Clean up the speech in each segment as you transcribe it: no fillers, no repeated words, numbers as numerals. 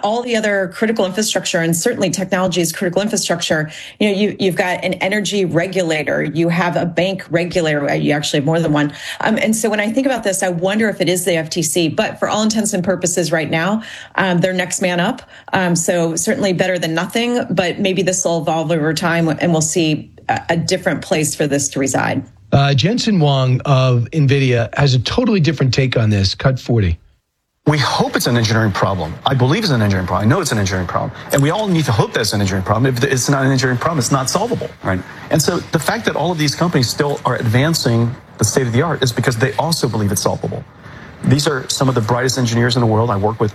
all the other critical infrastructure, and certainly technology is critical infrastructure. You've got an energy regulator, you have a bank regulator, you actually have more than one. And so when I think about this, I wonder if it is the FTC, but for all intents and purposes right now, they're next man up. So certainly better than nothing, but maybe this will evolve over time and we'll see a different place for this to reside. Jensen Huang of NVIDIA has a totally different take on this. Cut 40. We hope it's an engineering problem. I believe it's an engineering problem. I know it's an engineering problem. And we all need to hope that it's an engineering problem. If it's not an engineering problem, it's not solvable, right? And so the fact that all of these companies still are advancing the state of the art is because they also believe it's solvable. These are some of the brightest engineers in the world. I work with,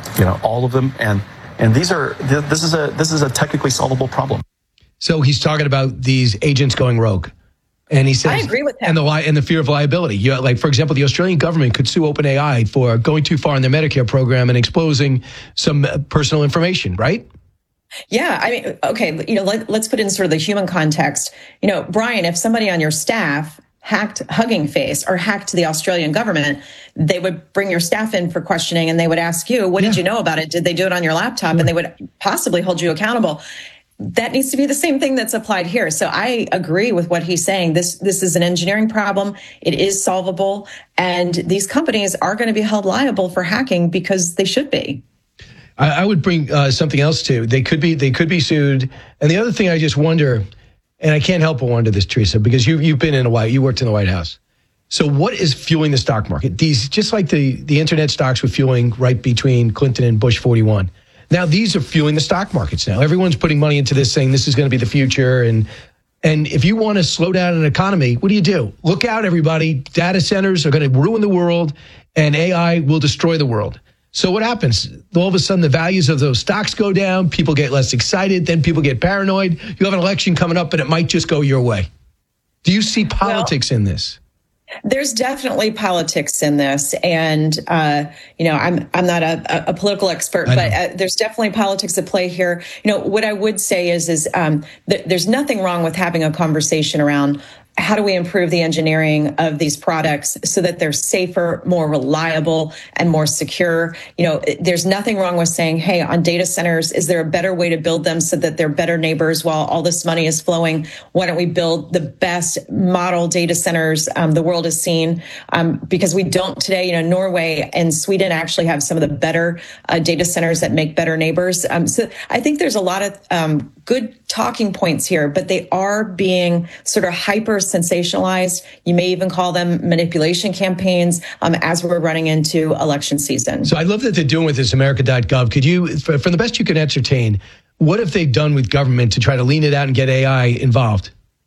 all of them. And this is a technically solvable problem. So he's talking about these agents going rogue. And he says, I agree with him. And the fear of liability. Like, for example, the Australian government could sue OpenAI for going too far in their Medicare program and exposing some personal information, right? Yeah, I mean, okay, let's put in sort of the human context. Brian, if somebody on your staff hacked Hugging Face or hacked the Australian government, they would bring your staff in for questioning and they would ask you, what did you know about it? Did they do it on your laptop? And they would possibly hold you accountable. That needs to be the same thing that's applied here. So I agree with what he's saying. This is an engineering problem. It is solvable. And these companies are going to be held liable for hacking because they should be. I would bring something else too. They could be sued. And the other thing I just wonder, and I can't help but wonder this, Teresa, because you've been you worked in the White House. So what is fueling the stock market? These, just like the internet stocks were fueling right between Clinton and Bush 41. Now, these are fueling the stock markets now. Everyone's putting money into this, saying this is going to be the future. And if you want to slow down an economy, what do? Look out, everybody. Data centers are going to ruin the world, and AI will destroy the world. So what happens? All of a sudden, the values of those stocks go down. People get less excited. Then people get paranoid. You have an election coming up, and it might just go your way. Do you see politics in this? There's definitely politics in this, and I'm not a political expert, but there's definitely politics at play here. What I would say is there's nothing wrong with having a conversation around how do we improve the engineering of these products so that they're safer, more reliable, and more secure? There's nothing wrong with saying, hey, on data centers, is there a better way to build them so that they're better neighbors while all this money is flowing? Why don't we build the best model data centers the world has seen? Because we don't today. Norway and Sweden actually have some of the better data centers that make better neighbors. So I think there's a lot of good talking points here, but they are being sort of hyper sensationalized. You may even call them manipulation campaigns as we're running into election season. So I love that they're doing with this America.gov. Could you, from the best you can ascertain, what have they done with government to try to lean it out and get AI involved?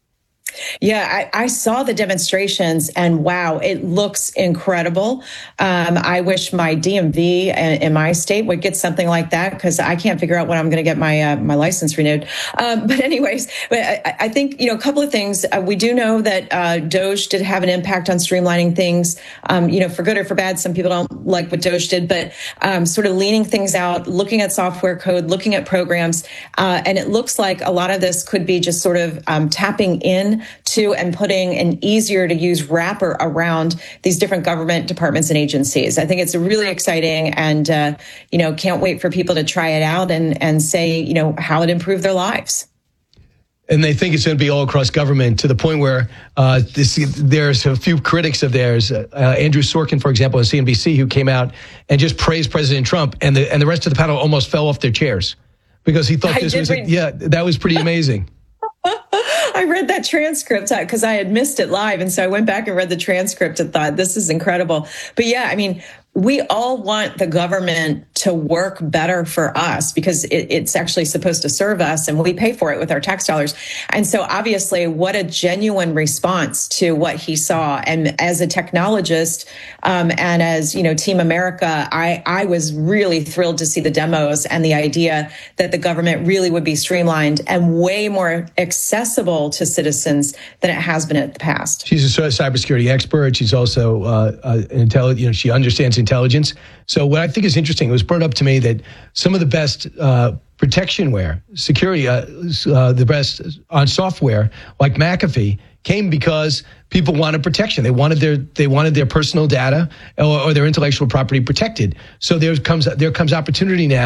Yeah, I saw the demonstrations and wow, it looks incredible. I wish my DMV in my state would get something like that because I can't figure out when I'm going to get my license renewed. But anyways, I think, a couple of things. We do know that Doge did have an impact on streamlining things, for good or for bad. Some people don't like what Doge did, but sort of leaning things out, looking at software code, looking at programs. And it looks like a lot of this could be just sort of tapping in to and putting an easier to use wrapper around these different government departments and agencies. I think it's really exciting and, can't wait for people to try it out and say, how it improved their lives. And they think it's going to be all across government to the point where there's a few critics of theirs, Andrew Sorkin, for example, on CNBC, who came out and just praised President Trump, and the rest of the panel almost fell off their chairs because he thought that was pretty amazing. I read that transcript because I had missed it live. And so I went back and read the transcript and thought, this is incredible. But yeah, I mean, we all want the government to work better for us because it's actually supposed to serve us and we pay for it with our tax dollars. And so obviously what a genuine response to what he saw. And as a technologist and as, Team America, I was really thrilled to see the demos and the idea that the government really would be streamlined and way more accessible to citizens than it has been in the past. She's a cybersecurity expert. She's also intelligent. She understands intelligence. So what I think is interesting, it was brought up to me that some of the best protectionware, security, the best on software like McAfee came because people wanted protection. They wanted their personal data or their intellectual property protected. So there comes opportunity now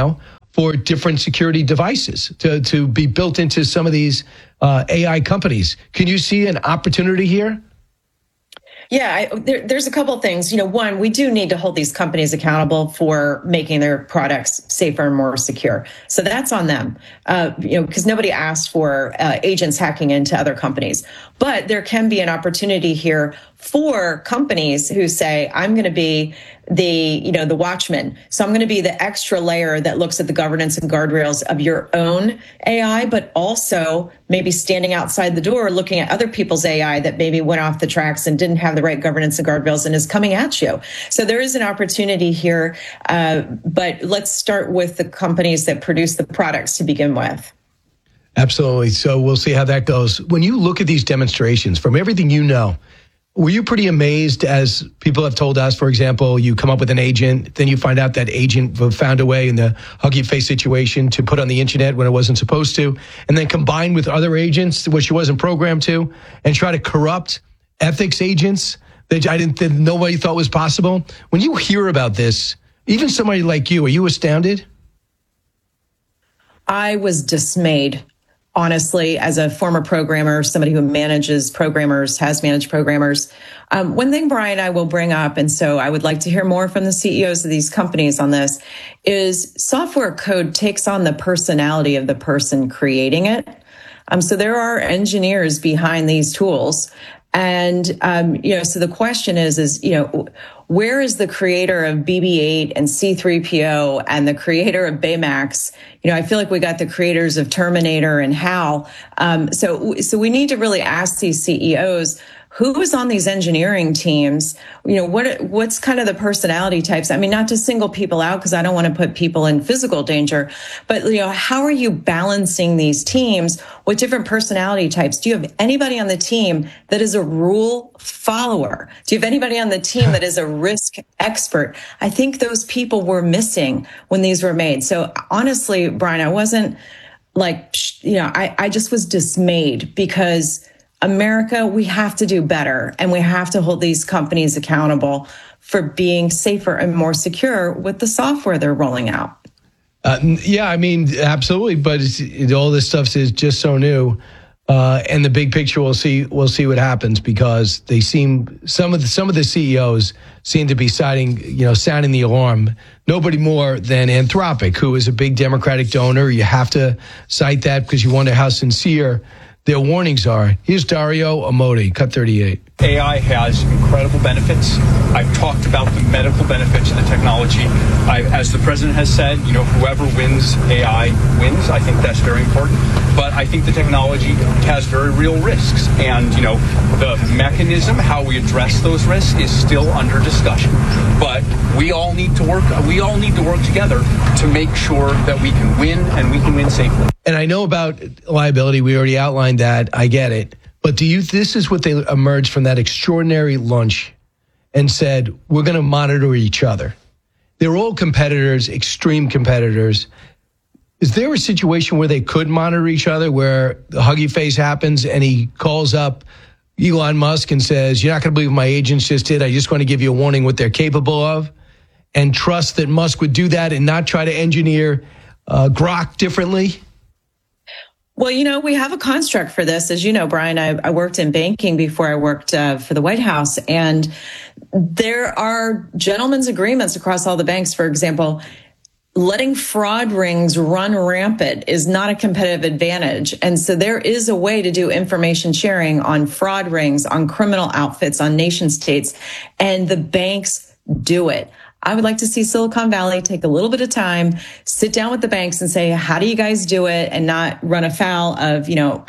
for different security devices to be built into some of these AI companies. Can you see an opportunity here? Yeah, there's a couple of things. One, we do need to hold these companies accountable for making their products safer and more secure. So that's on them, because nobody asked for agents hacking into other companies. But there can be an opportunity here for companies who say, I'm going to be the watchman. So I'm going to be the extra layer that looks at the governance and guardrails of your own AI, but also maybe standing outside the door looking at other people's AI that maybe went off the tracks and didn't have the right governance and guardrails and is coming at you. So there is an opportunity here, but let's start with the companies that produce the products to begin with. Absolutely. So we'll see how that goes. When you look at these demonstrations, from everything you know, were you pretty amazed, as people have told us, for example, you come up with an agent, then you find out that agent found a way in the Huggy Face situation to put on the internet when it wasn't supposed to, and then combine with other agents, which she wasn't programmed to, and try to corrupt ethics agents that nobody thought was possible? When you hear about this, even somebody like you, are you astounded? I was dismayed. Honestly, as a former programmer, somebody who manages programmers, has managed programmers, one thing Brian I will bring up, and so I would like to hear more from the CEOs of these companies on this, is software code takes on the personality of the person creating it. So there are engineers behind these tools. And, so the question is, where is the creator of BB-8 and C-3PO and the creator of Baymax? I feel like we got the creators of Terminator and HAL. So we need to really ask these CEOs, who is on these engineering teams? What's kind of the personality types? I mean, not to single people out, because I don't want to put people in physical danger, but how are you balancing these teams with different personality types? Do you have anybody on the team that is a rule follower? Do you have anybody on the team that is a risk expert? I think those people were missing when these were made. So honestly, Brian, I wasn't I just was dismayed, because America, we have to do better, and we have to hold these companies accountable for being safer and more secure with the software they're rolling out. Absolutely. But all this stuff is just so new. And the big picture, we'll see what happens, because they seem, some of the CEOs seem to be sounding the alarm. Nobody more than Anthropic, who is a big Democratic donor. You have to cite that because you wonder how sincere their warnings are. Here's Dario Amodi, Cut 38. AI has incredible benefits. I've talked about the medical benefits of the technology. As the president has said, whoever wins AI wins. I think that's very important. But I think the technology has very real risks. And, the mechanism, how we address those risks, is still under discussion. But we all need to work together to make sure that we can win, and we can win safely. And I know about liability. We already outlined that. I get it. But this is what they emerged from that extraordinary lunch and said, we're going to monitor each other. They're all competitors, extreme competitors. Is there a situation where they could monitor each other, where the Huggy Face happens and he calls up Elon Musk and says, you're not going to believe what my agents just did. I just want to give you a warning what they're capable of, and trust that Musk would do that and not try to engineer Grok differently? Well, we have a construct for this. As you know, Brian, I worked in banking before I worked for the White House. And there are gentlemen's agreements across all the banks. For example, letting fraud rings run rampant is not a competitive advantage. And so there is a way to do information sharing on fraud rings, on criminal outfits, on nation states, and the banks do it. I would like to see Silicon Valley take a little bit of time, sit down with the banks and say, how do you guys do it, and not run afoul of,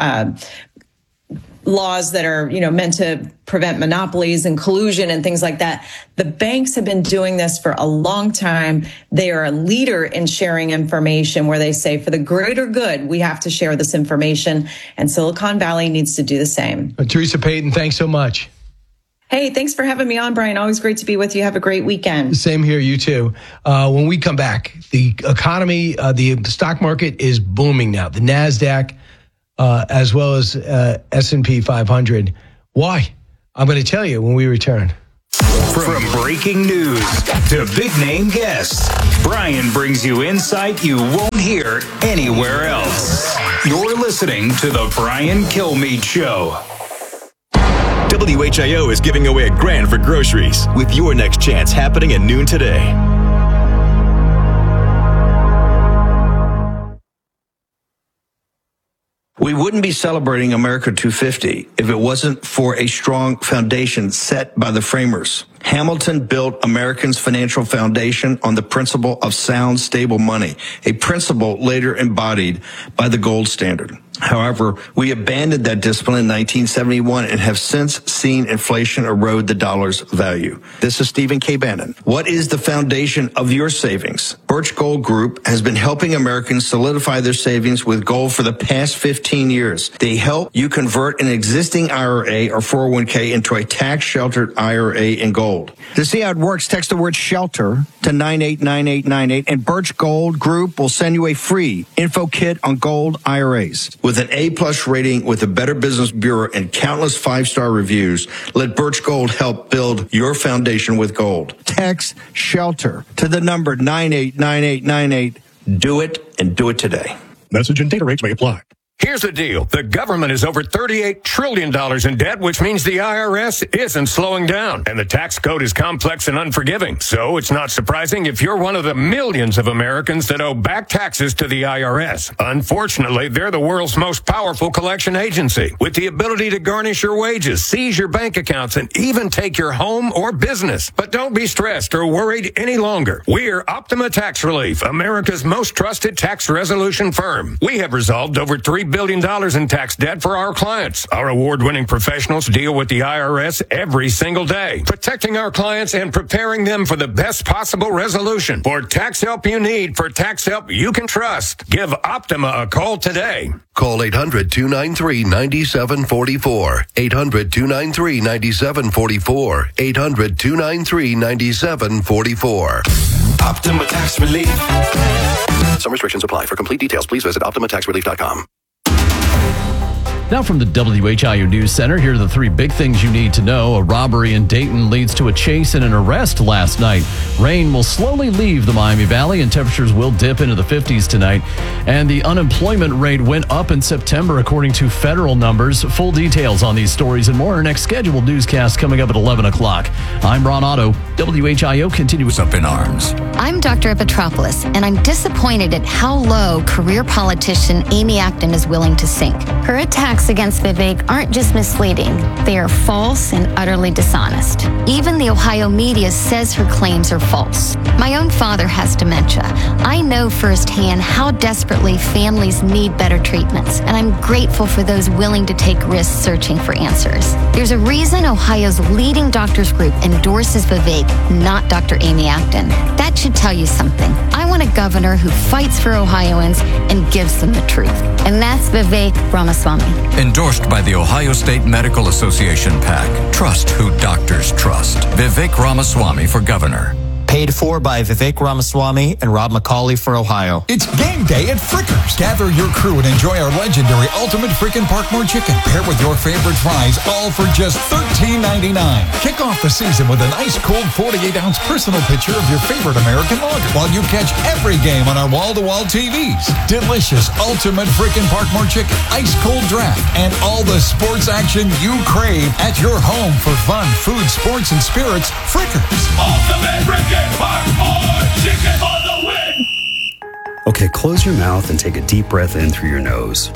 laws that are, meant to prevent monopolies and collusion and things like that. The banks have been doing this for a long time. They are a leader in sharing information, where they say, for the greater good, we have to share this information. And Silicon Valley needs to do the same. Teresa Payton, thanks so much. Hey, thanks for having me on, Brian. Always great to be with you. Have a great weekend. Same here. You too. When we come back, the economy, the stock market is booming now. The NASDAQ, as well as S&P 500. Why? I'm going to tell you when we return. From breaking news to big-name guests, Brian brings you insight you won't hear anywhere else. You're listening to The Brian Kilmeade Show. WHIO is giving away $1,000 for groceries with your next chance happening at noon today. We wouldn't be celebrating America 250 if it wasn't for a strong foundation set by the framers. Hamilton built Americans' financial foundation on the principle of sound, stable money, a principle later embodied by the gold standard. However, we abandoned that discipline in 1971 and have since seen inflation erode the dollar's value. This is Stephen K. Bannon. What is the foundation of your savings? Birch Gold Group has been helping Americans solidify their savings with gold for the past 15 years. They help you convert an existing IRA or 401k into a tax-sheltered IRA in gold. To see how it works, text the word SHELTER to 989898, and Birch Gold Group will send you a free info kit on gold IRAs. With an A-plus rating with the Better Business Bureau and countless five-star reviews, let Birch Gold help build your foundation with gold. Text SHELTER to the number 989898. Do it, and do it today. Message and data rates may apply. Here's the deal. The government is over $38 trillion in debt, which means the IRS isn't slowing down. And the tax code is complex and unforgiving. So it's not surprising if you're one of the millions of Americans that owe back taxes to the IRS. Unfortunately, they're the world's most powerful collection agency, with the ability to garnish your wages, seize your bank accounts, and even take your home or business. But don't be stressed or worried any longer. We're Optima Tax Relief, America's most trusted tax resolution firm. We have resolved over $3 billion in tax debt for our clients. Our award-winning professionals deal with the IRS every single day, protecting our clients and preparing them for the best possible resolution. For tax help you need, for tax help you can trust, give Optima a call today. Call 800-293-9744. 800-293-9744. 800-293-9744. Optima Tax Relief. Some restrictions apply. For complete details, please visit OptimaTaxRelief.com. Now from the WHIO News Center, here are the three big things you need to know. A robbery in Dayton leads to a chase and an arrest last night. Rain will slowly leave the Miami Valley and temperatures will dip into the 50s tonight. And the unemployment rate went up in September according to federal numbers. Full details on these stories and more in our next scheduled newscast coming up at 11 o'clock. I'm Ron Otto. WHIO continues up in arms. I'm Dr. Petropoulos, and I'm disappointed at how low career politician Amy Acton is willing to sink. Her attacks against Vivek aren't just misleading, they are false and utterly dishonest. Even the Ohio media says her claims are false. My own father has dementia. I know firsthand how desperately families need better treatments, and I'm grateful for those willing to take risks searching for answers. There's a reason Ohio's leading doctors group endorses Vivek, not Dr. Amy Acton. That should tell you something. I want a governor who fights for Ohioans and gives them the truth. And that's Vivek Ramaswamy. Endorsed by the Ohio State Medical Association PAC. Trust who doctors trust. Vivek Ramaswamy for governor. Paid for by Vivek Ramaswamy and Rob McCauley for Ohio. It's game day at Frickers. Gather your crew and enjoy our legendary Ultimate Frickin' Parkmore Chicken. Pair with your favorite fries, all for just $13.99. Kick off the season with an ice-cold 48-ounce personal picture of your favorite American lager while you catch every game on our wall-to-wall TVs. Delicious Ultimate Frickin' Parkmore Chicken, ice-cold draft, and all the sports action you crave at your home for fun, food, sports, and spirits. Frickers. Ultimate Frickin' Parkmore Chicken for the win! Okay, close your mouth and take a deep breath in through your nose.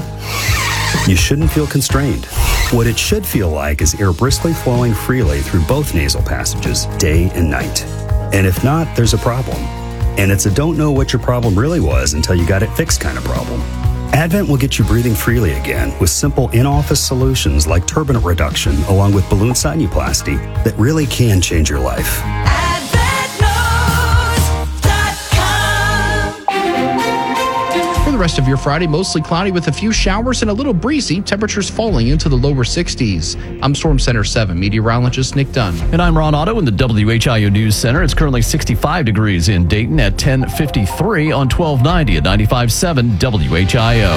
You shouldn't feel constrained. What it should feel like is air briskly flowing freely through both nasal passages, day and night. And if not, there's a problem. And it's a don't know what your problem really was until you got it fixed kind of problem. Advent will get you breathing freely again with simple in-office solutions like turbinate reduction along with balloon sinuplasty that really can change your life. The rest of your Friday, mostly cloudy with a few showers and a little breezy, temperatures falling into the lower 60s. I'm Storm Center 7 meteorologist Nick Dunn. And I'm Ron Otto in the WHIO News Center. It's currently 65 degrees in Dayton at 10:53 on 1290 at 95.7 WHIO.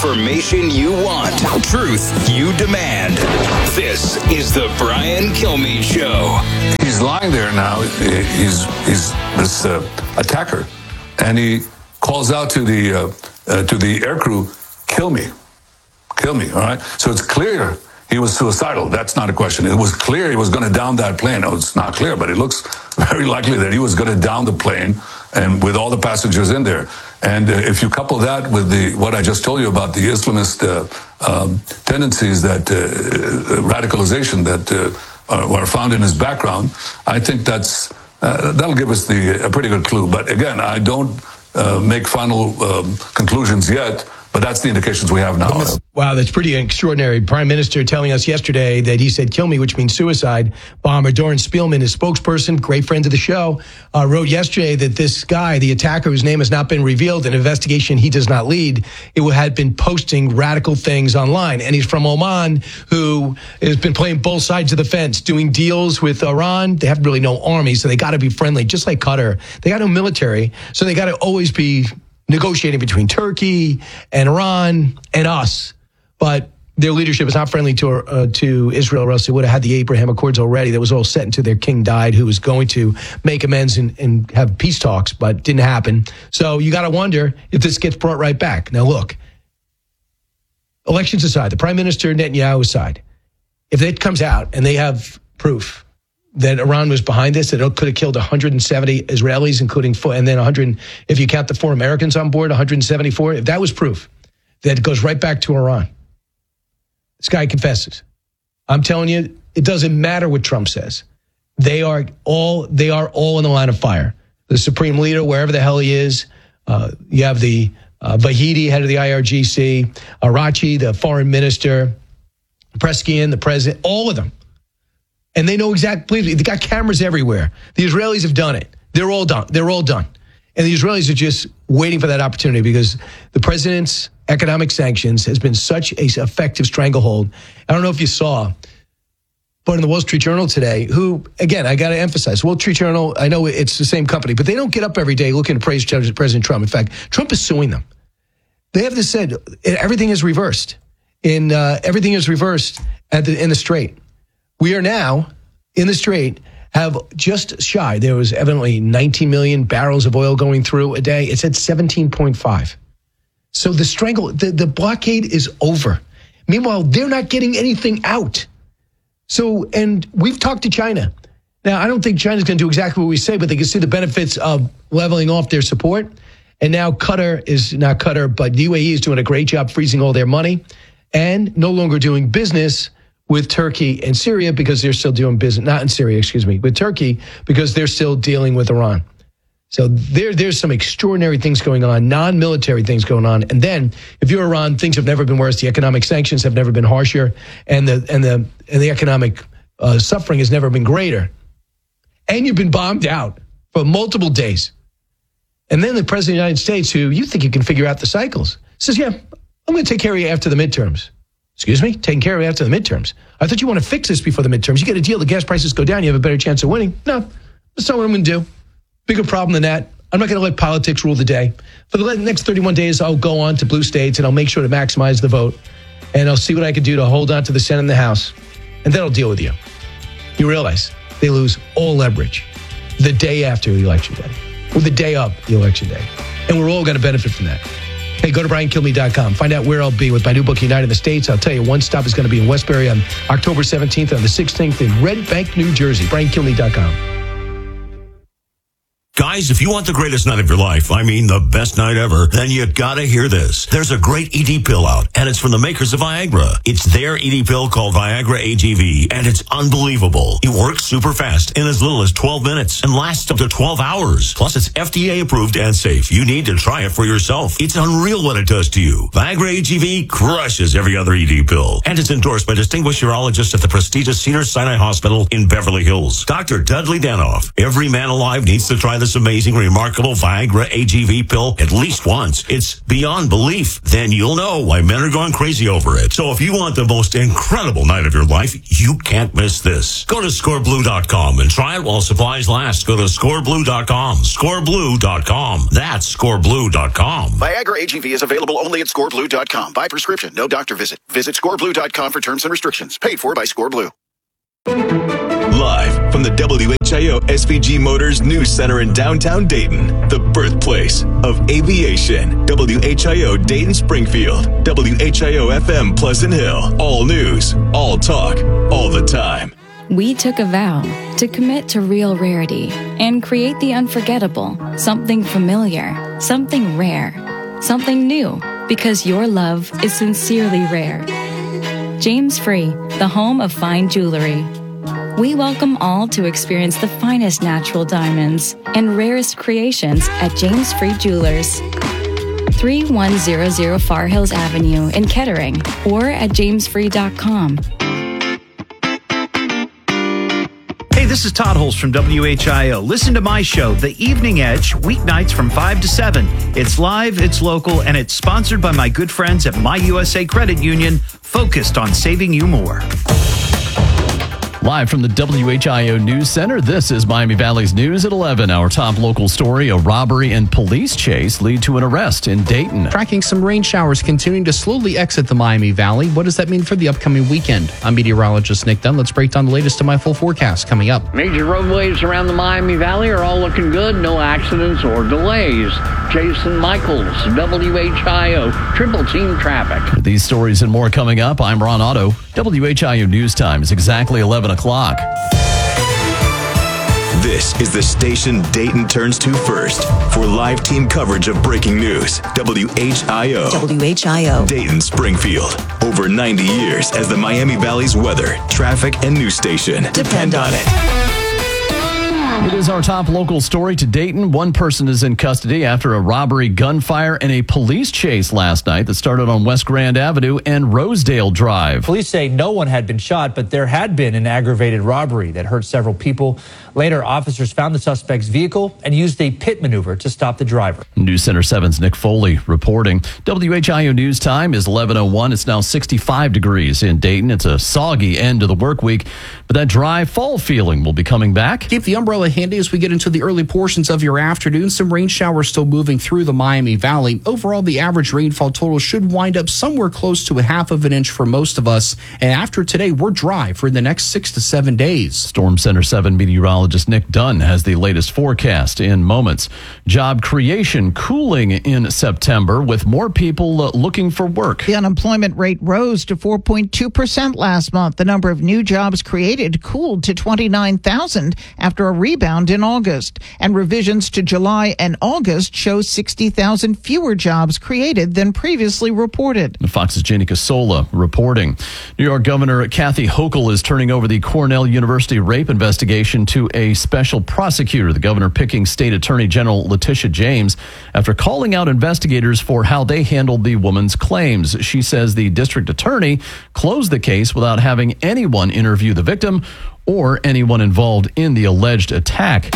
Information you want. Truth you demand. This is the Brian Kilmeade Show. He's lying there now. He's this attacker, and he calls out to the aircrew, "Kill me, kill me." All right. So it's clear he was suicidal. That's not a question. It was clear he was going to down that plane. No, it's not clear, but it looks very likely that he was going to down the plane, and with all the passengers in there. And if you couple that with what I just told you about the Islamist tendencies, that radicalization that are found in his background, I think that'll give us a pretty good clue. But again, I don't make final conclusions yet. But that's the indications we have now. Wow, that's pretty extraordinary. Prime Minister telling us yesterday that he said kill me, which means suicide bomber. Doran Spielman, his spokesperson, great friend of the show, wrote yesterday that this guy, the attacker whose name has not been revealed, an investigation he does not lead, had been posting radical things online. And he's from Oman, who has been playing both sides of the fence, doing deals with Iran. They have really no army, so they got to be friendly, just like Qatar. They got no military, so they got to always be negotiating between Turkey and Iran and us, but their leadership is not friendly to Israel, or else they would have had the Abraham Accords already. That was all set until their king died, who was going to make amends and have peace talks, but didn't happen. So you got to wonder if this gets brought right back. Now look, elections aside, the Prime Minister Netanyahu aside, if it comes out and they have proof that Iran was behind this, that it could have killed 170 Israelis, including and then 100, if you count the 4 Americans on board, 174. If that was proof, that it goes right back to Iran. This guy confesses. I'm telling you, it doesn't matter what Trump says. They are all in the line of fire. The supreme leader, wherever the hell he is, you have the Vahidi, head of the IRGC, Arachi, the foreign minister, Preskian, the president, all of them. And they know exactly, they got cameras everywhere. The Israelis have done it. They're all done. And the Israelis are just waiting for that opportunity because the president's economic sanctions has been such an effective stranglehold. I don't know if you saw, but in the Wall Street Journal today, who, again, I got to emphasize, Wall Street Journal, I know it's the same company, but they don't get up every day looking to praise President Trump. In fact, Trump is suing them. They have this said, everything is reversed. Everything is reversed in the Strait. We are now in the Strait, have just shy. There was evidently 19 million barrels of oil going through a day. It's at 17.5. So the blockade is over. Meanwhile, they're not getting anything out. So, and we've talked to China. Now, I don't think China's going to do exactly what we say, but they can see the benefits of leveling off their support. And now Qatar is not Qatar, but the UAE is doing a great job freezing all their money and no longer doing business with Turkey and Syria because they're still doing business, not in Syria, with Turkey because they're still dealing with Iran. So there's some extraordinary things going on, non-military things going on. And then if you're Iran, things have never been worse. The economic sanctions have never been harsher, and the economic suffering has never been greater. And you've been bombed out for multiple days. And then the president of the United States, who you think you can figure out the cycles, says, yeah, I'm going to take care of you after the midterms. Excuse me? Taking care of you after the midterms. I thought you want to fix this before the midterms. You get a deal, the gas prices go down, you have a better chance of winning. No, that's not what I'm going to do. Bigger problem than that. I'm not going to let politics rule the day. For the next 31 days, I'll go on to blue states and I'll make sure to maximize the vote. And I'll see what I can do to hold on to the Senate and the House. And then I'll deal with you. You realize they lose all leverage the day after the election day, or the day of the election day. And we're all going to benefit from that. Hey, go to BrianKilmeade.com. Find out where I'll be with my new book, United in the States. I'll tell you, one stop is going to be in Westbury on October 17th, on the 16th in Red Bank, New Jersey. BrianKilmeade.com. Guys, if you want the greatest night of your life, I mean the best night ever, then you gotta hear this. There's a great ED pill out, and it's from the makers of Viagra. It's their ED pill called Viagra AGV, and it's unbelievable. It works super fast in as little as 12 minutes and lasts up to 12 hours. Plus, it's FDA approved and safe. You need to try it for yourself. It's unreal what it does to you. Viagra AGV crushes every other ED pill, and it's endorsed by distinguished urologists at the prestigious Cedars-Sinai Hospital in Beverly Hills. Dr. Dudley Danoff. Every man alive needs to try the this amazing, remarkable Viagra AGV pill at least once. It's beyond belief. Then you'll know why men are going crazy over it. So if you want the most incredible night of your life, you can't miss this. Go to scoreblue.com and try it while supplies last. Go to scoreblue.com. Scoreblue.com. That's scoreblue.com. Viagra AGV is available only at scoreblue.com. By prescription, no doctor visit. Visit scoreblue.com for terms and restrictions. Paid for by ScoreBlue. Live from the WHIO SVG Motors News Center in downtown Dayton, the birthplace of aviation. WHIO Dayton Springfield, WHIO FM Pleasant Hill. All news, all talk, all the time. We took a vow to commit to real rarity and create the unforgettable, something familiar, something rare, something new, because your love is sincerely rare. James Free, the home of fine jewelry. We welcome all to experience the finest natural diamonds and rarest creations at James Free Jewelers. 3100 Far Hills Avenue in Kettering or at jamesfree.com. Hey, this is Todd Holst from WHIO. Listen to my show, The Evening Edge, weeknights from 5 to 7. It's live, it's local, and it's sponsored by my good friends at My USA Credit Union, focused on saving you more. Live from the WHIO News Center, this is Miami Valley's News at 11. Our top local story, a robbery and police chase lead to an arrest in Dayton. Tracking some rain showers continuing to slowly exit the Miami Valley. What does that mean for the upcoming weekend? I'm meteorologist Nick Dunn. Let's break down the latest in my full forecast coming up. Major roadways around the Miami Valley are all looking good. No accidents or delays. Jason Michaels, WHIO, Triple Team Traffic. With these stories and more coming up, I'm Ron Otto. WHIO News Time is exactly 11 o'clock. This is the station Dayton turns to first for live team coverage of breaking news. WHIO. WHIO. Dayton Springfield. Over 90 years as the Miami Valley's weather, traffic, and news station. Depend on it. It is our top local story to Dayton. One person is in custody after a robbery, gunfire, and a police chase last night that started on West Grand Avenue and Rosedale Drive. Police say no one had been shot, but there had been an aggravated robbery that hurt several people. Later, officers found the suspect's vehicle and used a pit maneuver to stop the driver. News Center 7's Nick Foley reporting. WHIO News Time is 11:01. It's now 65 degrees in Dayton. It's a soggy end to the work week, but that dry fall feeling will be coming back. Keep the umbrella handy as we get into the early portions of your afternoon. Some rain showers still moving through the Miami Valley. Overall, the average rainfall total should wind up somewhere close to 1/2 inch for most of us. And after today, we're dry for the next 6 to 7 days. Storm Center 7 meteorologist Nick Dunn has the latest forecast in moments. Job creation cooling in September with more people looking for work. The unemployment rate rose to 4.2% last month. The number of new jobs created cooled to 29,000 after a rebound in August. And revisions to July and August show 60,000 fewer jobs created than previously reported. Fox's Jenny Casola reporting. New York Governor Kathy Hochul is turning over the Cornell University rape investigation to a special prosecutor. The governor picking State Attorney General Letitia James after calling out investigators for how they handled the woman's claims. She says the district attorney closed the case without having anyone interview the victim or anyone involved in the alleged attack.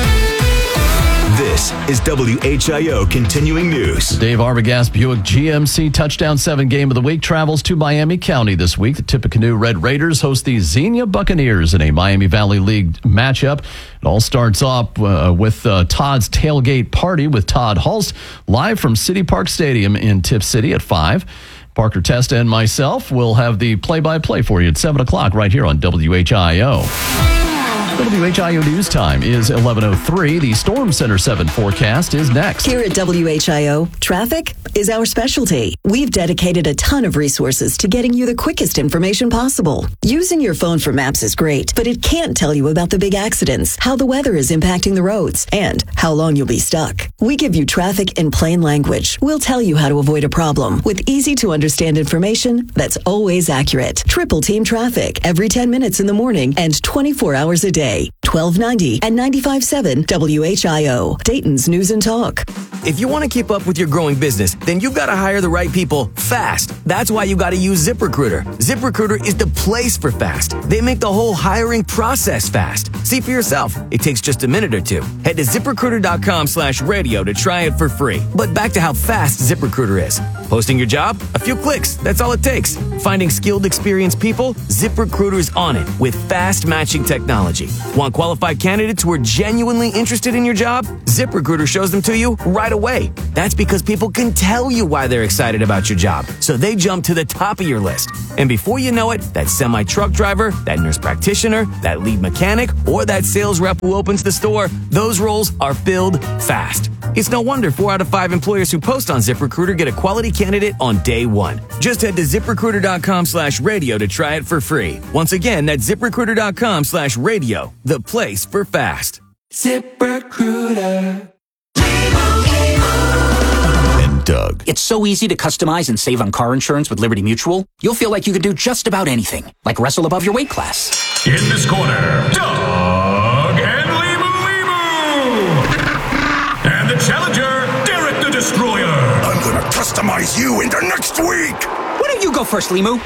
This is WHIO Continuing News. The Dave Arbogast Buick GMC Touchdown 7 Game of the Week travels to Miami County this week. The Tippecanoe Red Raiders host the Xenia Buccaneers in a Miami Valley League matchup. It all starts off with Todd's Tailgate Party with Todd Hulst live from City Park Stadium in Tipp City at 5. Parker Testa and myself will have the play-by-play for you at 7 o'clock right here on WHIO. WHIO News Time is 11:03. The Storm Center 7 forecast is next. Here at WHIO, traffic is our specialty. We've dedicated a ton of resources to getting you the quickest information possible. Using your phone for maps is great, but it can't tell you about the big accidents, how the weather is impacting the roads, and how long you'll be stuck. We give you traffic in plain language. We'll tell you how to avoid a problem with easy-to-understand information that's always accurate. Triple Team Traffic every 10 minutes in the morning and 24 hours a day. 1290 and 95.7 WHIO, Dayton's News and Talk. If you want to keep up with your growing business, then you've got to hire the right people fast. That's why you got to use ZipRecruiter. ZipRecruiter is the place for fast. They make the whole hiring process fast. See for yourself. It takes just a minute or two. Head to ZipRecruiter.com/radio to try it for free. But back to how fast ZipRecruiter is. Posting your job? A few clicks. That's all it takes. Finding skilled, experienced people? ZipRecruiter's on it with fast matching technology. Want qualified candidates who are genuinely interested in your job? ZipRecruiter shows them to you right away. That's because people can tell you why they're excited about your job, so they jump to the top of your list. And before you know it, that semi-truck driver, that nurse practitioner, that lead mechanic, or that sales rep who opens the store, those roles are filled fast. It's no wonder 4 out of 5 employers who post on ZipRecruiter get a quality candidate on day one. Just head to ZipRecruiter.com/radio to try it for free. Once again, that's ZipRecruiter.com/radio, the place for fast. ZipRecruiter. And Doug. It's so easy to customize and save on car insurance with Liberty Mutual. You'll feel like you can do just about anything, like wrestle above your weight class. In this corner, Doug and and the challenger, Derek the Destroyer. I'm gonna customize you into next week. Why don't you go first, Limu?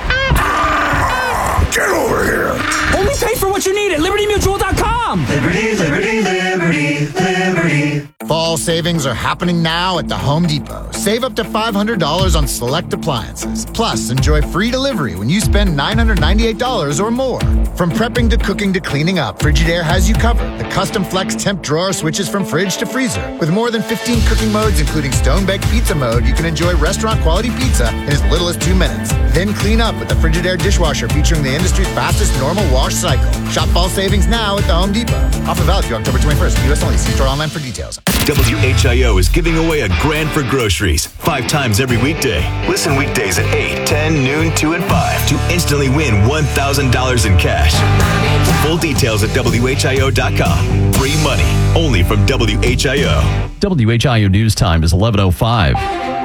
Get over here. Only pay for what you need at LibertyMutual.com. Liberty, liberty, liberty, liberty. Fall savings are happening now at the Home Depot. Save up to $500 on select appliances. Plus, enjoy free delivery when you spend $998 or more. From prepping to cooking to cleaning up, Frigidaire has you covered. The custom flex temp drawer switches from fridge to freezer. With more than 15 cooking modes, including stone-baked pizza mode, you can enjoy restaurant-quality pizza in as little as 2 minutes. Then clean up with the Frigidaire dishwasher featuring the industry's fastest normal wash cycle. Shop fall savings now at the Home Depot. Offer valid through October 21st. U.S. only. See store online for details. WHIO is giving away a grand for groceries 5 times every weekday. Listen weekdays at 8, 10, noon, 2, and 5 to instantly win $1,000 in cash. Full details at WHIO.com. Free money only from WHIO. WHIO News Time is 11:05.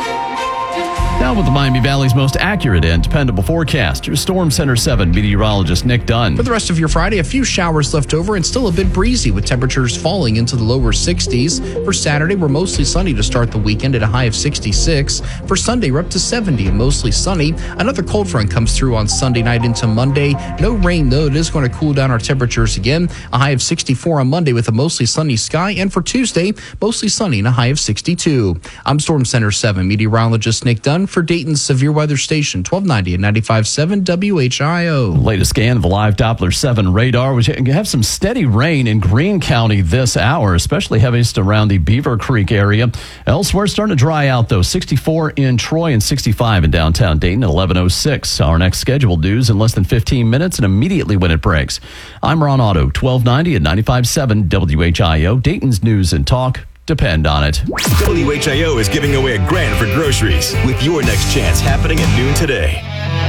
Now with the Miami Valley's most accurate and dependable forecast, your Storm Center 7 meteorologist Nick Dunn. For the rest of your Friday, a few showers left over and still a bit breezy with temperatures falling into the lower 60s. For Saturday, we're mostly sunny to start the weekend at a high of 66. For Sunday, we're up to 70 and mostly sunny. Another cold front comes through on Sunday night into Monday. No rain, though. It is going to cool down our temperatures again. A high of 64 on Monday with a mostly sunny sky. And for Tuesday, mostly sunny and a high of 62. I'm Storm Center 7 meteorologist Nick Dunn for Dayton's Severe Weather Station, 1290 and 95.7 WHIO. Latest scan of the live Doppler 7 radar. We have some steady rain in Greene County this hour, especially heaviest around the Beaver Creek area. Elsewhere, starting to dry out, though. 64 in Troy and 65 in downtown Dayton at 11:06. Our next scheduled news in less than 15 minutes and immediately when it breaks. I'm Ron Otto, 1290 and 95.7 WHIO. Dayton's News and Talk. Depend on it. WHIO is giving away a grand for groceries with your next chance happening at noon today.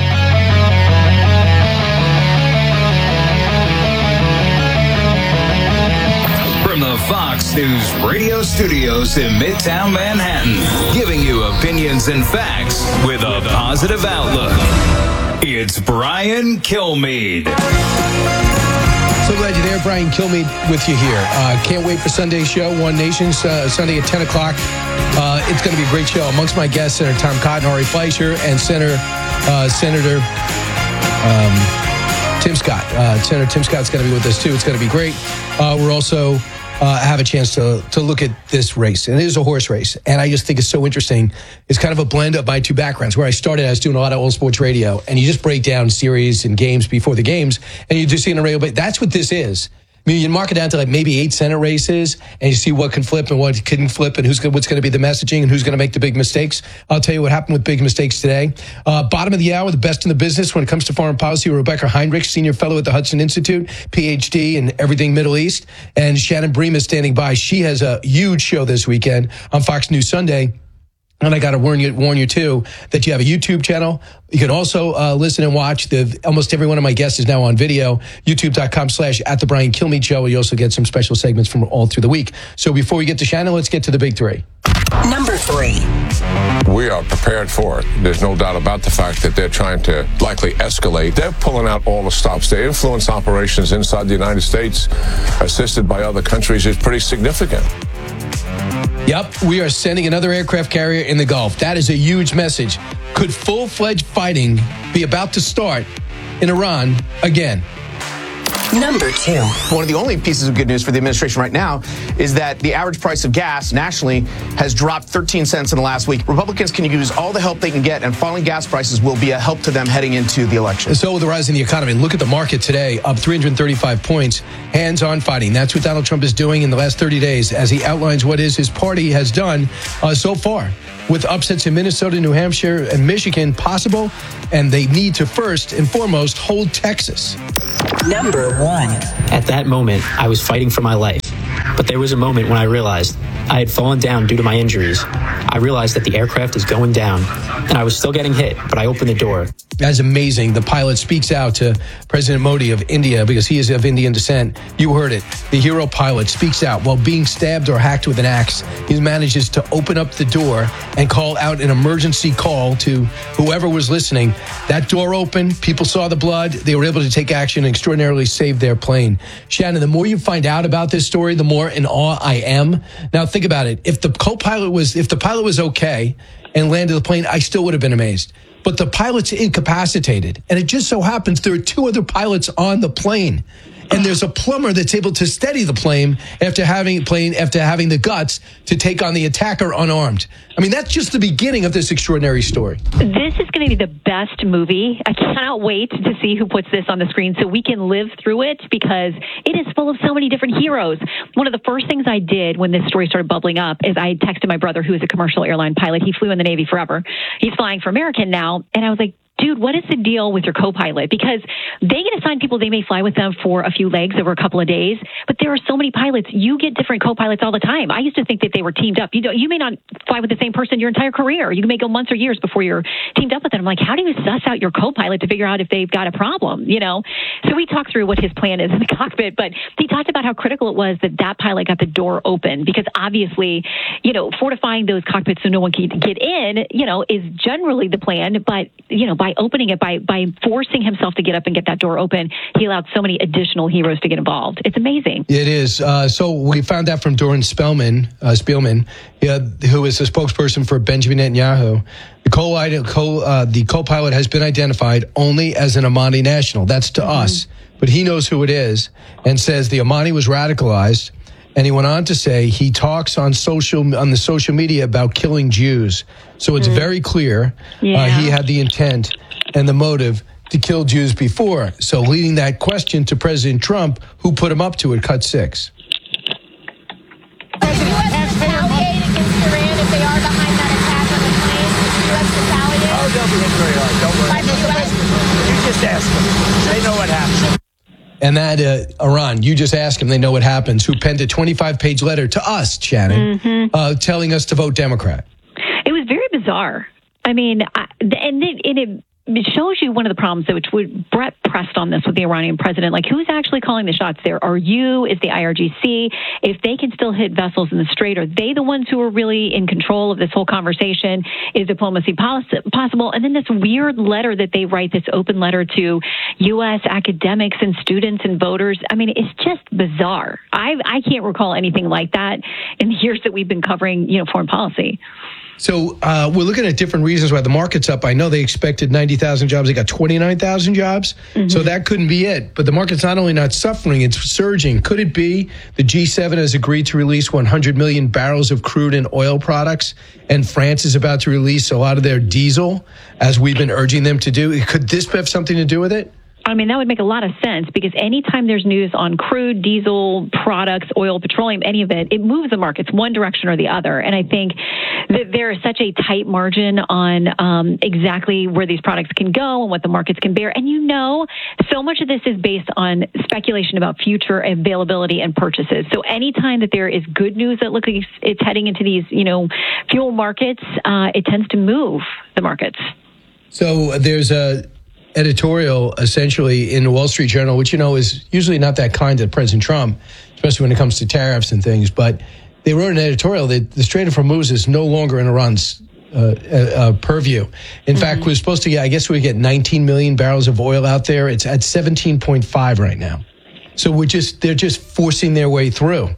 From the Fox News radio studios in Midtown Manhattan, giving you opinions and facts with a positive outlook. It's Brian Kilmeade. So glad you're there. Brian Kilmeade with you here. Can't wait for Sunday's show, One Nation, Sunday at 10 o'clock. It's going to be a great show. Amongst my guests, Senator Tom Cotton, Ari Fleischer, and Senator Tim Scott. Senator Tim Scott's going to be with us, too. It's going to be great. We're also have a chance to look at this race. And it is a horse race. And I just think it's so interesting. It's kind of a blend of my two backgrounds. Where I started, I was doing a lot of old sports radio. And you just break down series and games before the games. And you just see in the radio. But that's what this is. I mean, you mark it down to like maybe 8 Senate races, and you see what can flip and what couldn't flip, and what's going to be the messaging and who's going to make the big mistakes. I'll tell you what happened with big mistakes today. Bottom of the hour, the best in the business when it comes to foreign policy, Rebecca Heinrich, senior fellow at the Hudson Institute, PhD in everything Middle East, and Shannon Bream is standing by. She has a huge show this weekend on Fox News Sunday. And I got to warn you too, that you have a YouTube channel. You can also listen and watch. Almost every one of my guests is now on video. YouTube.com/@TheBrianKilmeade Show. You also get some special segments from all through the week. So before we get to Shannon, let's get to the big three. Number 3. We are prepared for it. There's no doubt about the fact that they're trying to likely escalate. They're pulling out all the stops. Their influence operations inside the United States, assisted by other countries, is pretty significant. Yep, we are sending another aircraft carrier in the Gulf. That is a huge message. Could full-fledged fighting be about to start in Iran again? Number 2. One of the only pieces of good news for the administration right now is that the average price of gas nationally has dropped 13 cents in the last week. Republicans can use all the help they can get, and falling gas prices will be a help to them heading into the election. So with the rise in the economy, look at the market today, up 335 points, hands-on fighting. That's what Donald Trump is doing in the last 30 days as he outlines what his party has done so far. With upsets in Minnesota, New Hampshire, and Michigan possible, and they need to first and foremost hold Texas. Number 1. At that moment, I was fighting for my life. But there was a moment when I realized I had fallen down due to my injuries. I realized that the aircraft is going down, and I was still getting hit, but I opened the door. That's amazing. The pilot speaks out to President Modi of India because he is of Indian descent. You heard it. The hero pilot speaks out while being stabbed or hacked with an axe. He manages to open up the door and call out an emergency call to whoever was listening. That door opened. People saw the blood. They were able to take action and extraordinarily save their plane. Shannon, the more you find out about this story, the more in awe I am. Now think about it. If the pilot was okay and landed the plane, I still would have been amazed. But the pilot's incapacitated. And it just so happens there are 2 other pilots on the plane. And there's a plumber that's able to steady the plane after having the guts to take on the attacker unarmed. I mean, that's just the beginning of this extraordinary story. This is going to be the best movie. I cannot wait to see who puts this on the screen so we can live through it because it is full of so many different heroes. One of the first things I did when this story started bubbling up is I texted my brother, who is a commercial airline pilot. He flew in the Navy forever. He's flying for American now. And I was like, dude, what is the deal with your co-pilot? Because they get assigned people, they may fly with them for a few legs over a couple of days, but there are so many pilots. You get different co-pilots all the time. I used to think that they were teamed up. You may not fly with the same person your entire career. You may go months or years before you're teamed up with them. I'm like, how do you suss out your co-pilot to figure out if they've got a problem, So we talked through what his plan is in the cockpit, but he talked about how critical it was that pilot got the door open because obviously, fortifying those cockpits so no one can get in, is generally the plan, but, by opening it, by forcing himself to get up and get that door open, he allowed so many additional heroes to get involved. It's amazing. It is. So we found out from Doron Spielman, who is the spokesperson for Benjamin Netanyahu. The co-pilot has been identified only as an Amani national. That's to us. But he knows who it is and says the Amani was radicalized. And he went on to say he talks on the social media about killing Jews. So it's very clear he had the intent and the motive to kill Jews before. So leading that question to President Trump, who put him up to it, cut 6. You just ask them. They know what happened. And that, Iran, you just ask them, they know what happens, who penned a 25-page letter to us, Shannon, telling us to vote Democrat. It was very bizarre. I mean, it shows you one of the problems, Brett pressed on this with the Iranian president, like who's actually calling the shots there? Are you? Is the IRGC? If they can still hit vessels in the strait, are they the ones who are really in control of this whole conversation? Is diplomacy possible? And then this weird letter that they write, this open letter to U.S. academics and students and voters. I mean, it's just bizarre. I can't recall anything like that in the years that we've been covering, foreign policy. So we're looking at different reasons why the market's up. I know they expected 90,000 jobs. They got 29,000 jobs. So that couldn't be it. But the market's not only not suffering, it's surging. Could it be the G7 has agreed to release 100 million barrels of crude and oil products, and France is about to release a lot of their diesel, as we've been urging them to do? Could this have something to do with it? I mean, that would make a lot of sense because anytime there's news on crude, diesel, products, oil, petroleum, any of it, it moves the markets one direction or the other. And I think that there is such a tight margin on exactly where these products can go and what the markets can bear. And so much of this is based on speculation about future availability and purchases. So anytime that there is good news that looks like it's heading into these, fuel markets, it tends to move the markets. So there's a editorial essentially in the Wall Street Journal, which is usually not that kind to President Trump, especially when it comes to tariffs and things. But they wrote an editorial that the Strait of Hormuz is no longer in Iran's purview. In fact, we're supposed to get 19 million barrels of oil out there. It's at 17.5 right now. So they're just forcing their way through.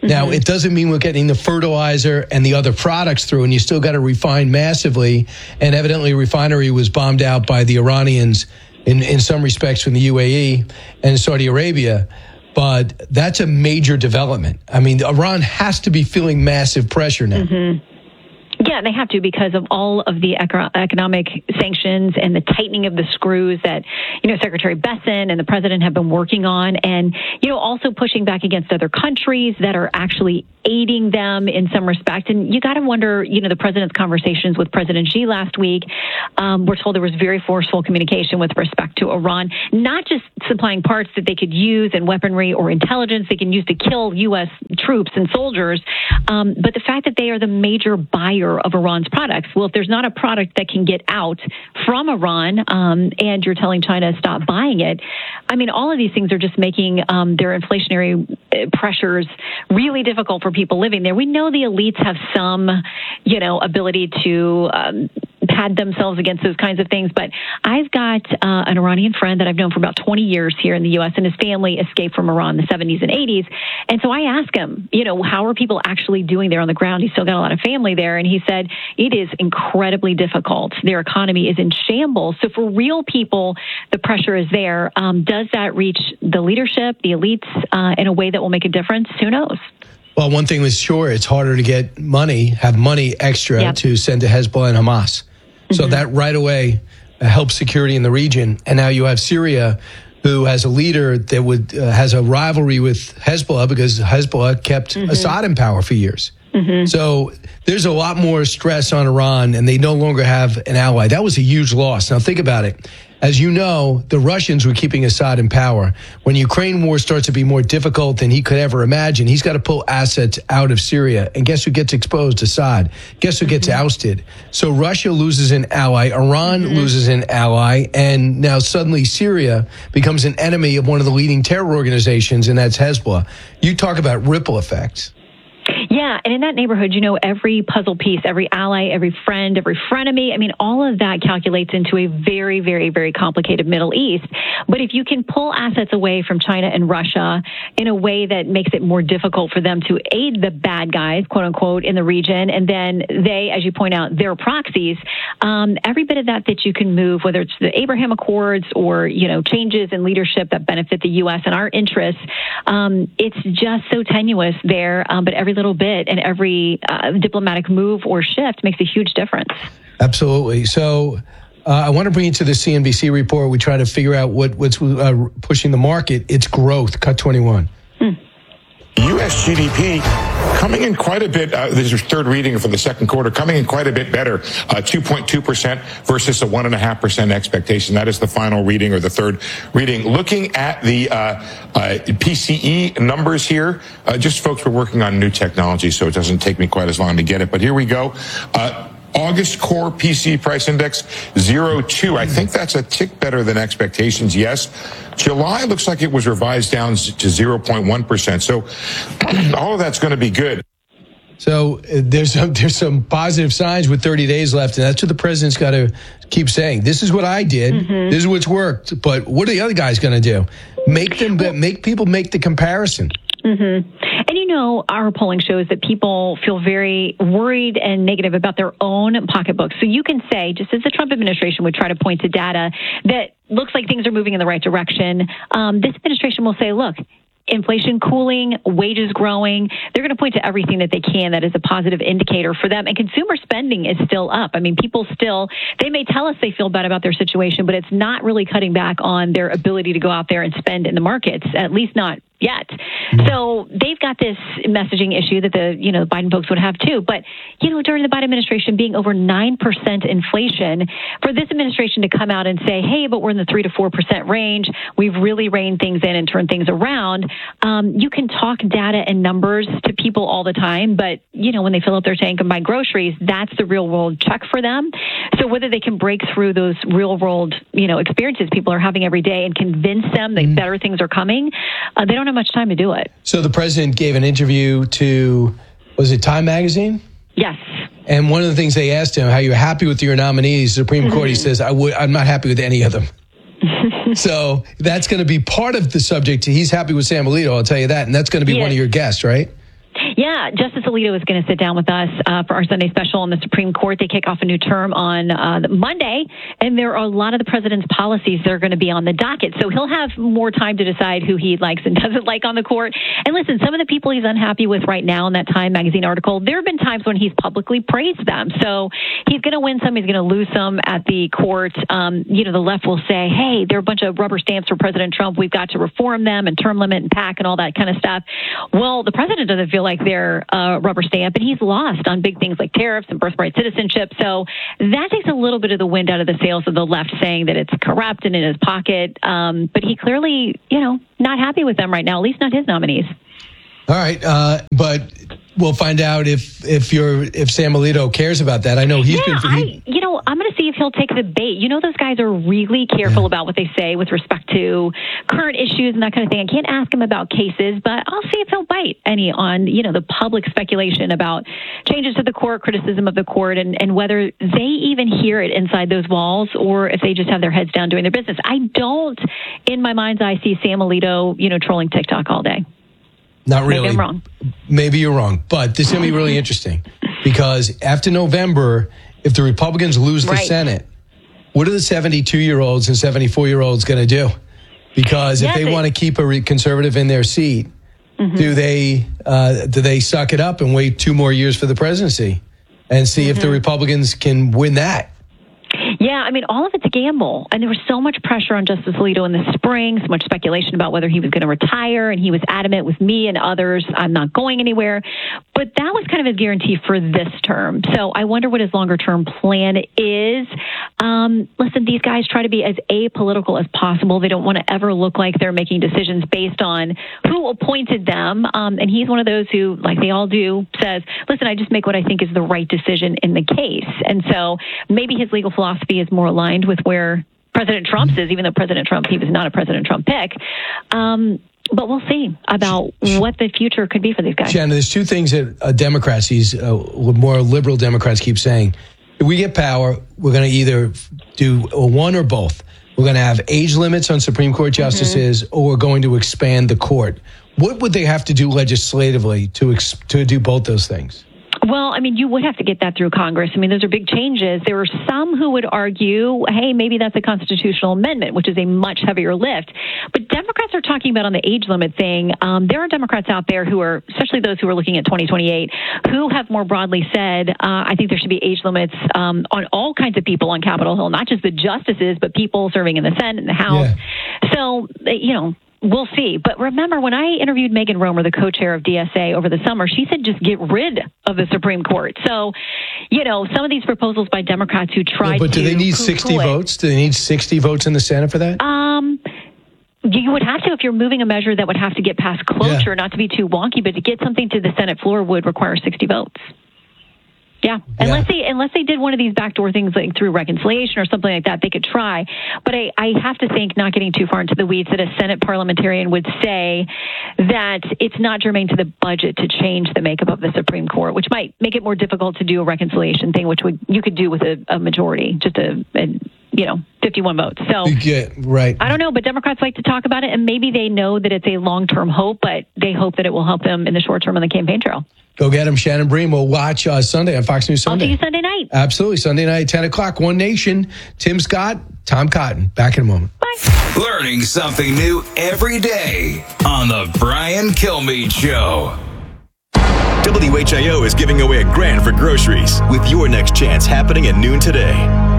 Now, it doesn't mean we're getting the fertilizer and the other products through, and you still got to refine massively. And evidently, a refinery was bombed out by the Iranians in some respects from the UAE and Saudi Arabia. But that's a major development. I mean, Iran has to be feeling massive pressure now. Yeah, they have to because of all of the economic sanctions and the tightening of the screws that, Secretary Besson and the president have been working on, and, also pushing back against other countries that are actually aiding them in some respect. And you got to wonder, the president's conversations with President Xi last week, we're told there was very forceful communication with respect to Iran, not just supplying parts that they could use and weaponry or intelligence they can use to kill U.S. troops and soldiers, but the fact that they are the major buyer of Iran's products. Well, if there's not a product that can get out from Iran, and you're telling China to stop buying it, I mean, all of these things are just making their inflationary pressures really difficult for people living there. We know the elites have some, ability to pad themselves against those kinds of things. But I've got an Iranian friend that I've known for about 20 years here in the U.S., and his family escaped from Iran in the 70s and 80s. And so I asked him, how are people actually doing there on the ground? He's still got a lot of family there. And he said, it is incredibly difficult. Their economy is in shambles. So for real people, the pressure is there. Does that reach the leadership, the elites, in a way that will make a difference? Who knows? Well, one thing was sure, it's harder to get have money extra to send to Hezbollah and Hamas. So that right away helps security in the region. And now you have Syria, who has a leader that has a rivalry with Hezbollah because Hezbollah kept Assad in power for years. So there's a lot more stress on Iran, and they no longer have an ally. That was a huge loss. Now think about it. As you know, the Russians were keeping Assad in power. When the Ukraine war starts to be more difficult than he could ever imagine, he's got to pull assets out of Syria. And guess who gets exposed? Assad. Guess who gets ousted? So Russia loses an ally, Iran loses an ally, and now suddenly Syria becomes an enemy of one of the leading terror organizations, and that's Hezbollah. You talk about ripple effects. Yeah, and in that neighborhood, every puzzle piece, every ally, every friend, every frenemy, I mean, all of that calculates into a very, very, very complicated Middle East. But if you can pull assets away from China and Russia in a way that makes it more difficult for them to aid the bad guys, quote unquote, in the region, and then they, as you point out, their proxies, every bit of that you can move, whether it's the Abraham Accords or, changes in leadership that benefit the U.S. and our interests, it's just so tenuous there. But every little bit and every diplomatic move or shift makes a huge difference. Absolutely. So I want to bring you to the CNBC report. We try to figure out what's pushing the market. It's growth. Cut 21. U.S. GDP coming in quite a bit. This is third reading for the second quarter, coming in quite a bit better, 2.2% versus a 1.5% expectation. That is the final reading or the third reading. Looking at the PCE numbers here, just folks, we're working on new technology, so it doesn't take me quite as long to get it. But here we go. August core PCE price index 0.2. I think that's a tick better than expectations. Yes. July looks like it was revised down to 0.1%. So all of that's going to be good. So there's some positive signs with 30 days left, and that's what the president's got to keep saying. This is what I did. This is what's worked. But what are the other guys going to do? Make people make the comparison. And our polling shows that people feel very worried and negative about their own pocketbooks. So you can say, just as the Trump administration would try to point to data that looks like things are moving in the right direction, this administration will say, look, inflation cooling, wages growing. They're going to point to everything that they can that is a positive indicator for them. And consumer spending is still up. I mean, people they may tell us they feel bad about their situation, but it's not really cutting back on their ability to go out there and spend in the markets, at least not yet. So they've got this messaging issue that the Biden folks would have too. But, during the Biden administration being over 9% inflation, for this administration to come out and say, hey, but we're in the 3 to 4% range, we've really reined things in and turned things around. You can talk data and numbers to people all the time, but, when they fill up their tank and buy groceries, that's the real world check for them. So whether they can break through those real world, experiences people are having every day and convince them that better things are coming, they don't have much time to do it. So the president gave an interview to, was it Time Magazine? Yes. And one of the things they asked him, how you're happy with your nominees, the Supreme Court, he says, I'm not happy with any of them. So that's going to be part of the subject. He's happy with Sam Alito, I'll tell you that. And that's going to be one of your guests, right? Yeah, Justice Alito is going to sit down with us for our Sunday special on the Supreme Court. They kick off a new term on Monday, and there are a lot of the president's policies that are going to be on the docket. So he'll have more time to decide who he likes and doesn't like on the court. And listen, some of the people he's unhappy with right now in that Time magazine article, there have been times when he's publicly praised them. So he's going to win some, he's going to lose some at the court. The left will say, hey, they're a bunch of rubber stamps for President Trump. We've got to reform them and term limit and PAC and all that kind of stuff. Well, the president doesn't feel like they're a rubber stamp, and he's lost on big things like tariffs and birthright citizenship. So that takes a little bit of the wind out of the sails of the left, saying that it's corrupt and in his pocket. But he clearly, not happy with them right now, at least not his nominees. All right, but we'll find out if Sam Alito cares about that. I know he's been. I'm going to see if he'll take the bait. Those guys are really careful about what they say with respect to current issues and that kind of thing. I can't ask him about cases, but I'll see if he'll bite any on the public speculation about changes to the court, criticism of the court, and whether they even hear it inside those walls or if they just have their heads down doing their business. I don't, in my mind's eye, see Sam Alito, trolling TikTok all day. Not really. Maybe I'm wrong. Maybe you're wrong. But this is going to be really interesting because after November, if the Republicans lose the Senate, what are the 72-year-olds and 74-year-olds going to do? Because if they want to keep a conservative in their seat, do they suck it up and wait 2 more years for the presidency and see if the Republicans can win that? Yeah, all of it's a gamble. And there was so much pressure on Justice Alito in the spring, so much speculation about whether he was going to retire, and he was adamant with me and others, I'm not going anywhere. But that was kind of his guarantee for this term. So I wonder what his longer-term plan is. Listen, these guys try to be as apolitical as possible. They don't want to ever look like they're making decisions based on who appointed them. And he's one of those who, like they all do, says, listen, I just make what I think is the right decision in the case. And so maybe his legal philosophy is more aligned with where President Trump's is, even though President Trump, he was not a President Trump pick. But we'll see about what the future could be for these guys. Shannon, there's 2 things that Democrats, these more liberal Democrats keep saying. If we get power, we're going to either do one or both. We're going to have age limits on Supreme Court justices, or we're going to expand the court. What would they have to do legislatively to do both those things? Well, you would have to get that through Congress. Those are big changes. There are some who would argue, hey, maybe that's a constitutional amendment, which is a much heavier lift. But Democrats are talking about on the age limit thing. There are Democrats out there who are, especially those who are looking at 2028, who have more broadly said, I think there should be age limits on all kinds of people on Capitol Hill, not just the justices, but people serving in the Senate and the House. Yeah. So, we'll see. But remember, when I interviewed Megan Romer, the co-chair of DSA, over the summer, she said just get rid of the Supreme Court. So, some of these proposals by Democrats who tried to... But do they need 60 votes? Do they need 60 votes in the Senate for that? You would have to, if you're moving a measure that would have to get past cloture, not to be too wonky, but to get something to the Senate floor would require 60 votes. Yeah, unless they did one of these backdoor things like through reconciliation or something like that, they could try. But I have to think, not getting too far into the weeds, that a Senate parliamentarian would say that it's not germane to the budget to change the makeup of the Supreme Court, which might make it more difficult to do a reconciliation thing, which you could do with a majority, just a 51 votes. So right. I don't know, but Democrats like to talk about it, and maybe they know that it's a long-term hope, but they hope that it will help them in the short term on the campaign trail. Go get him, Shannon Bream. We'll watch Sunday on Fox News Sunday. I'll see you Sunday night. Absolutely. Sunday night, 10 o'clock, One Nation. Tim Scott, Tom Cotton. Back in a moment. Bye. Learning something new every day on The Brian Kilmeade Show. WHIO is giving away $1,000 for groceries with your next chance happening at noon today.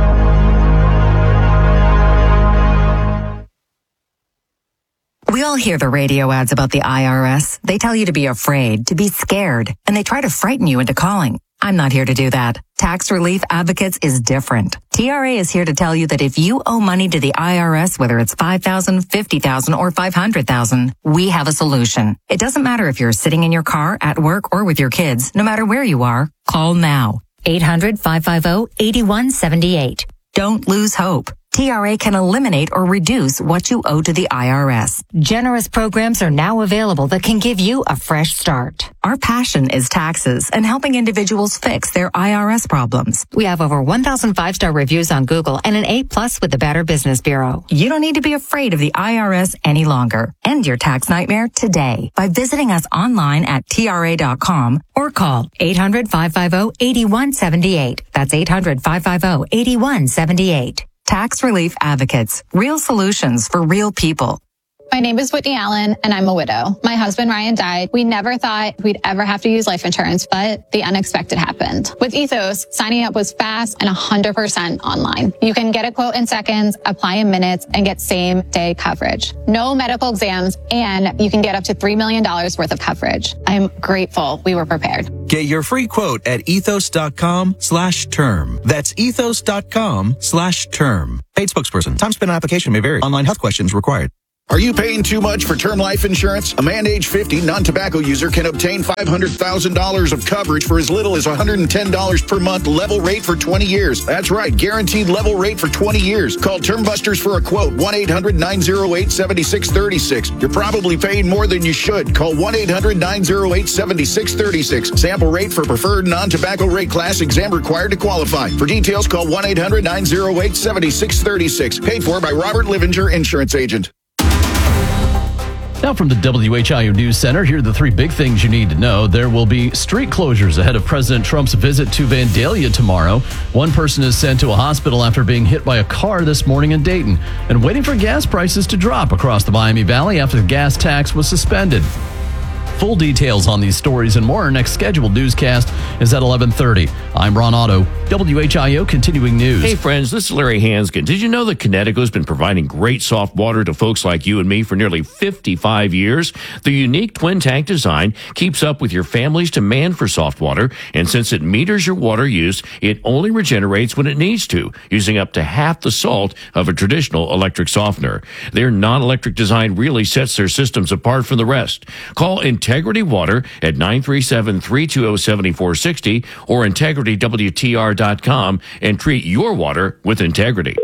We all hear the radio ads about the IRS. They tell you to be afraid, to be scared, and they try to frighten you into calling. I'm not here to do that. Tax Relief Advocates is different. TRA is here to tell you that if you owe money to the IRS, whether it's $5,000, $50,000, or $500,000, we have a solution. It doesn't matter if you're sitting in your car, at work, or with your kids. No matter where you are, call now. 800-550-8178. Don't lose hope. TRA can eliminate or reduce what you owe to the IRS. Generous programs are now available that can give you a fresh start. Our passion is taxes and helping individuals fix their IRS problems. We have over 1,000 5-star reviews on Google and an A+ with the Better Business Bureau. You don't need to be afraid of the IRS any longer. End your tax nightmare today by visiting us online at TRA.com or call 800-550-8178. That's 800-550-8178. Tax Relief Advocates. Real solutions for real people. My name is Whitney Allen, and I'm a widow. My husband, Ryan, died. We never thought we'd ever have to use life insurance, but the unexpected happened. With Ethos, signing up was fast and 100% online. You can get a quote in seconds, apply in minutes, and get same-day coverage. No medical exams, and you can get up to $3 million worth of coverage. I'm grateful we were prepared. Get your free quote at ethos.com/term. That's ethos.com/term. Paid spokesperson. Time spent on application may vary. Online health questions required. Are you paying too much for term life insurance? A man age 50 non-tobacco user can obtain $500,000 of coverage for as little as $110 per month, level rate for 20 years. That's right, guaranteed level rate for 20 years. Call Term Busters for a quote, 1-800-908-7636. You're probably paying more than you should. Call 1-800-908-7636. Sample rate for preferred non-tobacco rate class, exam required to qualify. For details, call 1-800-908-7636. Paid for by Robert Livinger, Insurance Agent. Now from the WHIO News Center, here are the three big things you need to know. There will be street closures ahead of President Trump's visit to Vandalia tomorrow. One person is sent to a hospital after being hit by a car this morning in Dayton, and waiting for gas prices to drop across the Miami Valley after the gas tax was suspended. Full details on these stories and more. Our next scheduled newscast is at 11:30. I'm Ron Otto, WHIO Continuing News. Hey friends, this is Larry Hanskin. Did you know that Connecticut's been providing great soft water to folks like you and me for nearly 55 years? The unique twin tank design keeps up with your family's demand for soft water, and since it meters your water use, it only regenerates when it needs to, using up to half the salt of a traditional electric softener. Their non-electric design really sets their systems apart from the rest. Call Integrity Water at 937-320-7460 or integritywtr.com and treat your water with integrity.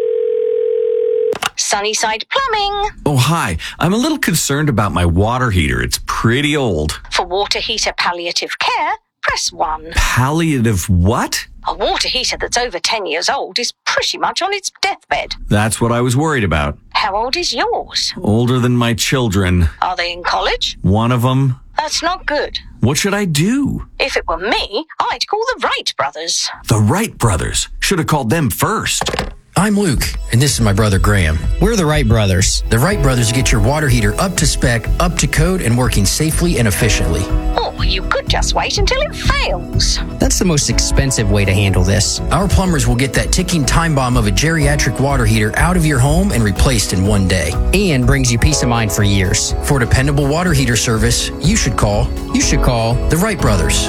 Sunnyside Plumbing. Oh, hi. I'm a little concerned about my water heater. It's pretty old. For water heater palliative care, press 1. Palliative what? A water heater that's over 10 years old is pretty much on its deathbed. That's what I was worried about. How old is yours? Older than my children. Are they in college? One of them. That's not good. What should I do? If it were me, I'd call the Wright brothers. The Wright brothers? Should have called them first. I'm Luke, and this is my brother Graham. We're the Wright brothers. The Wright brothers get your water heater up to spec, up to code, and working safely and efficiently. Or you could just wait until it fails. That's the most expensive way to handle this. Our plumbers will get that ticking time bomb of a geriatric water heater out of your home and replaced in one day. And brings you peace of mind for years. For dependable water heater service, you should call the Wright brothers.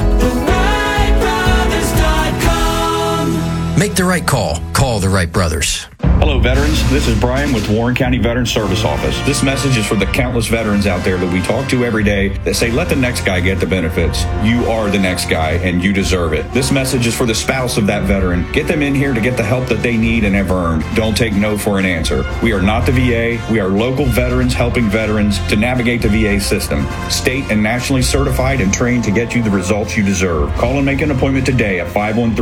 Make the right call. Call the Wright brothers. Hello, veterans. This is Brian with Warren County Veteran Service Office. This message is for the countless veterans out there that we talk to every day that say, let the next guy get the benefits. You are the next guy, and you deserve it. This message is for the spouse of that veteran. Get them in here to get the help that they need and have earned. Don't take no for an answer. We are not the VA. We are local veterans helping veterans to navigate the VA system. State and nationally certified and trained to get you the results you deserve. Call and make an appointment today at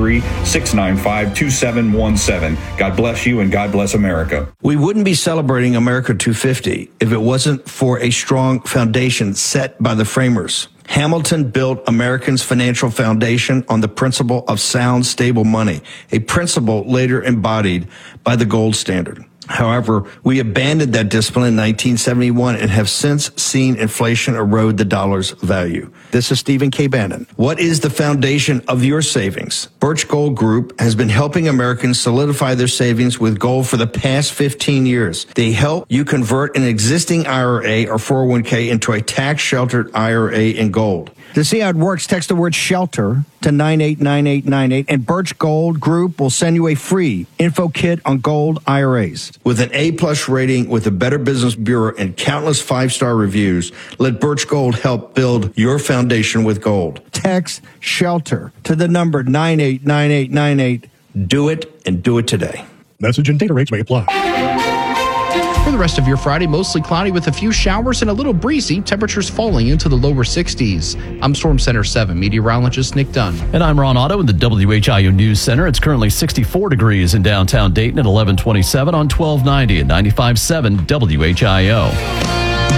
513-695-2717. God bless you and God bless America. We wouldn't be celebrating America 250 if it wasn't for a strong foundation set by the framers. Hamilton built Americans' financial foundation on the principle of sound, stable money, a principle later embodied by the gold standard. However, we abandoned that discipline in 1971 and have since seen inflation erode the dollar's value. This is Stephen K. Bannon. What is the foundation of your savings? Birch Gold Group has been helping Americans solidify their savings with gold for the past 15 years. They help you convert an existing IRA or 401k into a tax-sheltered IRA in gold. To see how it works, text the word SHELTER to 989898, and Birch Gold Group will send you a free info kit on gold IRAs. With an A-plus rating with the Better Business Bureau and countless 5-star reviews, let Birch Gold help build your foundation with gold. Text SHELTER to the number 989898. Do it, and do it today. Message and data rates may apply. For the rest of your Friday, mostly cloudy with a few showers and a little breezy. Temperatures falling into the lower 60s. I'm Storm Center 7 meteorologist Nick Dunn. And I'm Ron Otto in the WHIO News Center. It's currently 64 degrees in downtown Dayton at 1127 on 1290 and 95.7 WHIO.